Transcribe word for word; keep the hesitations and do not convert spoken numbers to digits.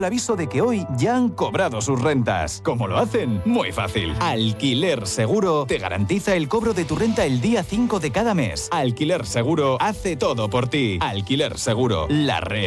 el aviso de que hoy ya han cobrado sus rentas. ¿Cómo lo hacen? Muy fácil. Alquiler Seguro te garantiza el cobro de tu renta el día cinco de cada mes. Alquiler Seguro hace todo por ti. Alquiler Seguro, la red.